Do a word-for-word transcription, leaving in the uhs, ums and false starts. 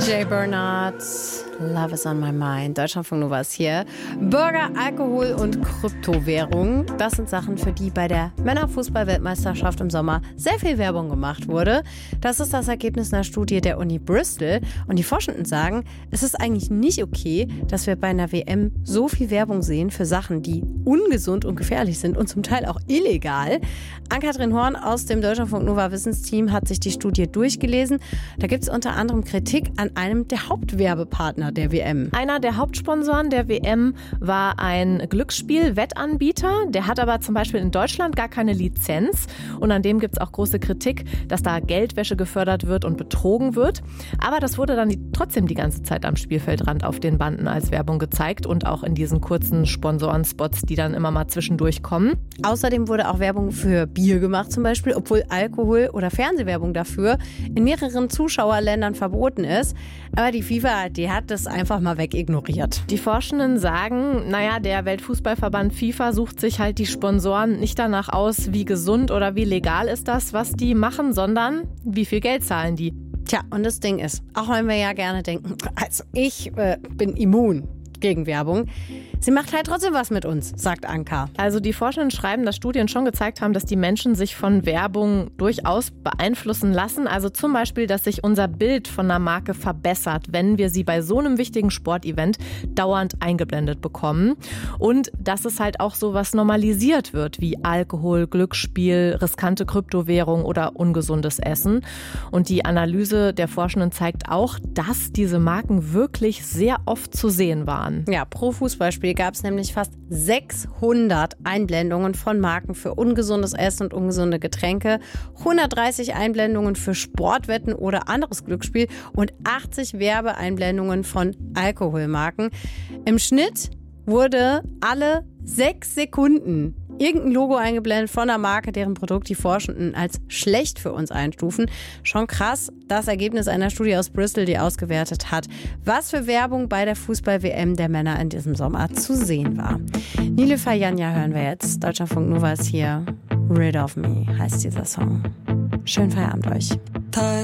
Jay Bernard, Love is on my mind. Deutschlandfunk Nova ist hier. Burger, Alkohol und Kryptowährung. Das sind Sachen, für die bei der Männerfußball-Weltmeisterschaft im Sommer sehr viel Werbung gemacht wurde. Das ist das Ergebnis einer Studie der Uni Bristol. Und die Forschenden sagen, es ist eigentlich nicht okay, dass wir bei einer W M so viel Werbung sehen für Sachen, die ungesund und gefährlich sind und zum Teil auch illegal. Ann-Kathrin Horn aus dem Deutschlandfunk Nova Wissensteam hat sich die Studie durchgelesen. Da gibt es unter anderem Kritik an einem der Hauptwerbepartner der W M. Einer der Hauptsponsoren der W M war ein Glücksspiel-Wettanbieter. Der hat aber zum Beispiel in Deutschland gar keine Lizenz. Und an dem gibt es auch große Kritik, dass da Geldwäsche gefördert wird und betrogen wird. Aber das wurde dann die, trotzdem die ganze Zeit am Spielfeldrand auf den Banden als Werbung gezeigt und auch in diesen kurzen Sponsorenspots, die dann immer mal zwischendurch kommen. Außerdem wurde auch Werbung für Bier gemacht zum Beispiel, obwohl Alkohol- oder Fernsehwerbung dafür in mehreren Zuschauerländern verboten ist. Aber die FIFA, die hat das einfach mal wegignoriert. Die Forschenden sagen, naja, der Weltfußballverband FIFA sucht sich halt die Sponsoren nicht danach aus, wie gesund oder wie legal ist das, was die machen, sondern wie viel Geld zahlen die. Tja, und das Ding ist, auch wenn wir ja gerne denken, also ich äh, bin immun gegen Werbung. Sie macht halt trotzdem was mit uns, sagt Anka. Also die Forschenden schreiben, dass Studien schon gezeigt haben, dass die Menschen sich von Werbung durchaus beeinflussen lassen. Also zum Beispiel, dass sich unser Bild von einer Marke verbessert, wenn wir sie bei so einem wichtigen Sportevent dauernd eingeblendet bekommen. Und dass es halt auch sowas normalisiert wird, wie Alkohol, Glücksspiel, riskante Kryptowährung oder ungesundes Essen. Und die Analyse der Forschenden zeigt auch, dass diese Marken wirklich sehr oft zu sehen waren. Ja, pro Fußballspiel gab es nämlich fast sechshundert Einblendungen von Marken für ungesundes Essen und ungesunde Getränke, hundertdreißig Einblendungen für Sportwetten oder anderes Glücksspiel und achtzig Werbeeinblendungen von Alkoholmarken. Im Schnitt wurde alle sechs Sekunden irgendein Logo eingeblendet von einer Marke, deren Produkt die Forschenden als schlecht für uns einstufen. Schon krass, das Ergebnis einer Studie aus Bristol, die ausgewertet hat, was für Werbung bei der Fußball-W M der Männer in diesem Sommer zu sehen war. Niloufar Janja hören wir jetzt. Deutschlandfunk Nova ist hier. Rid of Me heißt dieser Song. Schönen Feierabend euch.